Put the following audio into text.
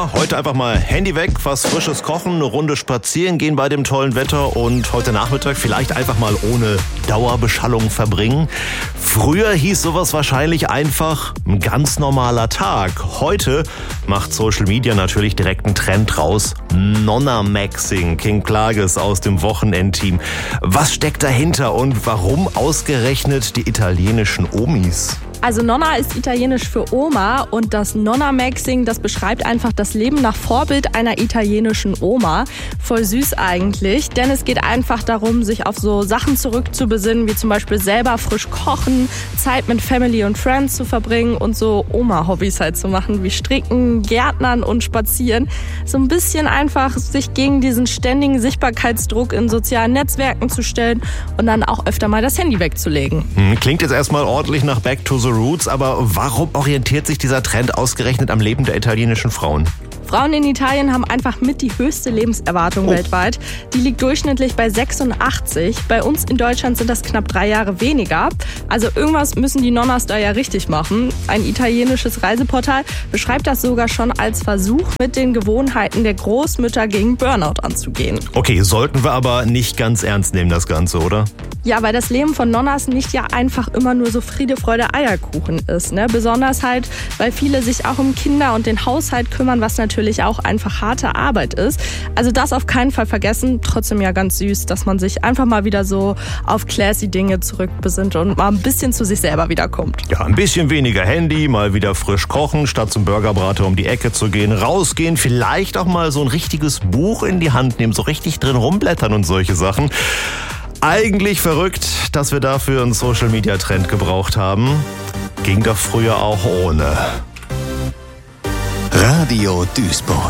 Ja, heute einfach mal Handy weg, was Frisches kochen, eine Runde spazieren gehen bei dem tollen Wetter und heute Nachmittag vielleicht einfach mal ohne Dauerbeschallung verbringen. Früher hieß sowas wahrscheinlich einfach ein ganz normaler Tag. Heute macht Social Media natürlich direkt einen Trend raus. Nonna-Maxing, King Klages aus dem Wochenendteam. Was steckt dahinter und warum ausgerechnet die italienischen Omis? Also Nonna ist italienisch für Oma und das Nonna-Maxing, das beschreibt einfach das Leben nach Vorbild einer italienischen Oma. Voll süß eigentlich, denn es geht einfach darum, sich auf so Sachen zurückzubesinnen, wie zum Beispiel selber frisch kochen, Zeit mit Family und Friends zu verbringen und so Oma-Hobbys halt zu machen, wie Stricken, Gärtnern und Spazieren. So ein bisschen einfach sich gegen diesen ständigen Sichtbarkeitsdruck in sozialen Netzwerken zu stellen und dann auch öfter mal das Handy wegzulegen. Klingt jetzt erstmal ordentlich nach Back to the Roots, aber warum orientiert sich dieser Trend ausgerechnet am Leben der italienischen Frauen? Frauen in Italien haben einfach mit die höchste Lebenserwartung weltweit. Die liegt durchschnittlich bei 86. Bei uns in Deutschland sind das knapp 3 Jahre weniger. Also irgendwas müssen die Nonnas da ja richtig machen. Ein italienisches Reiseportal beschreibt das sogar schon als Versuch, mit den Gewohnheiten der Großmütter gegen Burnout anzugehen. Okay, sollten wir aber nicht ganz ernst nehmen, das Ganze, oder? Ja, weil das Leben von Nonnas nicht ja einfach immer nur so Friede, Freude, Eierkuchen ist, ne? Besonders halt, weil viele sich auch um Kinder und den Haushalt kümmern, was natürlich auch einfach harte Arbeit ist. Also das auf keinen Fall vergessen. Trotzdem ja ganz süß, dass man sich einfach mal wieder so auf classy Dinge zurückbesinnt und mal ein bisschen zu sich selber wiederkommt. Ja, ein bisschen weniger Handy, mal wieder frisch kochen, statt zum Burgerbrater um die Ecke zu gehen, rausgehen, vielleicht auch mal so ein richtiges Buch in die Hand nehmen, so richtig drin rumblättern und solche Sachen. Eigentlich verrückt, dass wir dafür einen Social-Media-Trend gebraucht haben. Ging doch früher auch ohne. Radio Duisburg.